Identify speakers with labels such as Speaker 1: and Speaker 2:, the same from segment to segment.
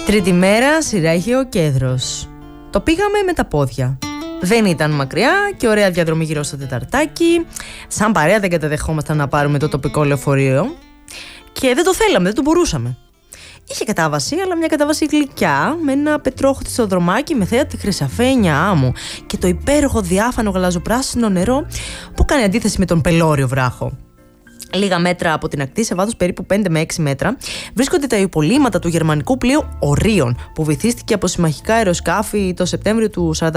Speaker 1: Τρίτη μέρα, Συράγιο Κέδρος. Το πήγαμε με τα πόδια. Δεν ήταν μακριά και ωραία διαδρομή γύρω στο Τεταρτάκι. Σαν παρέα δεν καταδεχόμασταν να πάρουμε το τοπικό λεωφορείο. Και δεν το θέλαμε, δεν το μπορούσαμε. Είχε κατάβαση, αλλά μια κατάβαση γλυκιά, με ένα πετρόχτιστο δρομάκι με θέα τη Χρυσαφένια άμμο και το υπέροχο διάφανο γαλαζοπράσινο νερό που κάνει αντίθεση με τον πελώριο βράχο. Λίγα μέτρα από την ακτή, σε βάθος περίπου 5 με 6 μέτρα, βρίσκονται τα υπολείμματα του γερμανικού πλοίου Ορίων, που βυθίστηκε από συμμαχικά αεροσκάφη το Σεπτέμβριο του 1944.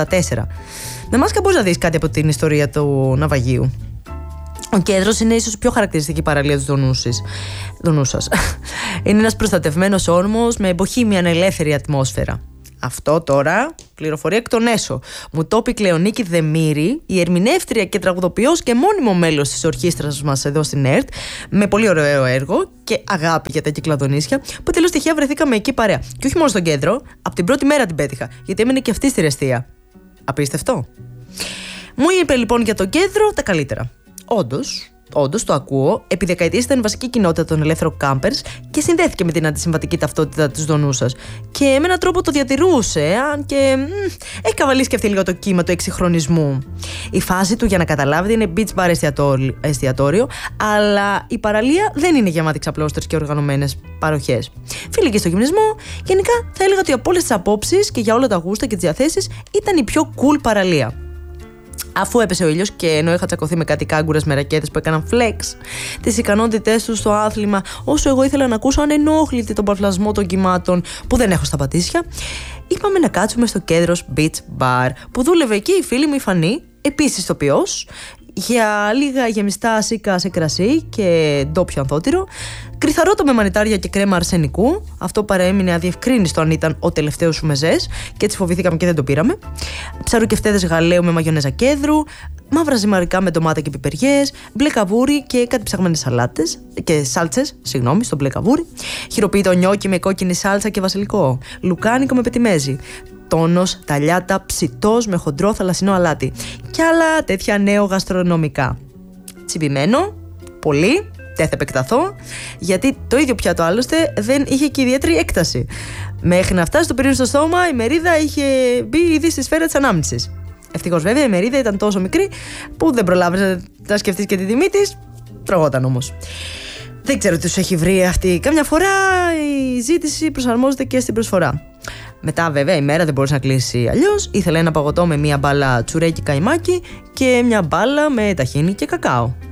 Speaker 1: Με μάσκα μπορείς να δεις κάτι από την ιστορία του ναυαγίου. Ο Κέδρος είναι ίσως η πιο χαρακτηριστική παραλία του Δουνούσας. Είναι ένας προστατευμένος όρμος με εμποχήμια ανελεύθερη ατμόσφαιρα. Αυτό τώρα, πληροφορία εκ των έσω. Μου το είπε η Κλεονίκη Δεμήρη, η ερμηνεύτρια και τραγουδοποιός και μόνιμο μέλος της ορχήστρας μας εδώ στην ΕΡΤ, με πολύ ωραίο έργο και αγάπη για τα Κυκλαδονήσια, που τελώς τυχαία βρεθήκαμε εκεί παρέα. Και όχι μόνο στον Κέντρο, από την πρώτη μέρα την πέτυχα, γιατί έμενε και αυτή στη Ρεστία. Απίστευτο. Μου είπε λοιπόν για τον Κέντρο τα καλύτερα. Όντως το ακούω, επί δεκαετίες ήταν η βασική κοινότητα των ελεύθερων κάμπερς και συνδέθηκε με την αντισυμβατική ταυτότητα της Δονούσας. Και με έναν τρόπο το διατηρούσε, αν και έχει καβαλήσει και αυτή λίγο το κύμα του εξυγχρονισμού. Η φάση του, για να καταλάβετε, είναι beach bar εστιατόριο, αλλά η παραλία δεν είναι γεμάτη ξαπλώστερες και οργανωμένες παροχές. Φίλοι και στο γυμνισμό, γενικά θα έλεγα ότι από όλες τις απόψεις και για όλα τα γούστα και τις διαθέσεις ήταν η πιο cool παραλία. Αφού έπεσε ο ήλιος και ενώ είχα τσακωθεί με κάτι κάγκουρες με ρακέτες που έκαναν flex τις ικανότητές τους στο άθλημα, όσο εγώ ήθελα να ακούσω ανενόχλητη τον παυλασμό των κυμάτων που δεν έχω στα πατήσια, είπαμε να κάτσουμε στο Κέντρος Beach Bar, που δούλευε εκεί η φίλη μου η Φανή, επίσης ηθοποιός, για λίγα γεμιστά σίκα σε κρασί και ντόπιο ανθότυρο, κρυθαρότο με μανιτάρια και κρέμα αρσενικού. Αυτό παραέμεινε αδιευκρίνιστο αν ήταν ο τελευταίος σου μεζές και έτσι φοβηθήκαμε και δεν το πήραμε. Ψαροκεφτέδες γαλαίου με μαγιονέζα Κέδρου, μαύρα ζυμαρικά με ντομάτα και πιπεριές, μπλε καβούρι και κάτι ψαγμένες σαλάτες και σάλτσες, στο μπλε καβούρι, χειροποίητο νιόκι με κόκκινη σάλτσα και βασιλικό, λουκάνικο με πετιμέζι, τόνος, ταλιάτα, ψητός με χοντρό θαλασσινό αλάτι και άλλα τέτοια νέο γαστρονομικά. Τσιμπημένο, πολύ, δεν θα επεκταθώ, γιατί το ίδιο πιάτο άλλωστε δεν είχε και ιδιαίτερη έκταση. Μέχρι να φτάσει το πυρήνο στο στόμα, η μερίδα είχε μπει ήδη στη σφαίρα της ανάμνησης. Ευτυχώς βέβαια η μερίδα ήταν τόσο μικρή που δεν προλάβαινε να σκεφτείς και τη τιμή της, τρογόταν όμως. Δεν ξέρω τι σου έχει βρει αυτή. Κάμια φορά η ζήτηση προσαρμόζεται και στην προσφορά. Μετά, βέβαια, η μέρα δεν μπορούσε να κλείσει αλλιώς. Ήθελα ένα παγωτό με μία μπάλα τσουρέκι καϊμάκι και μια μπάλα με ταχίνι και κακάο.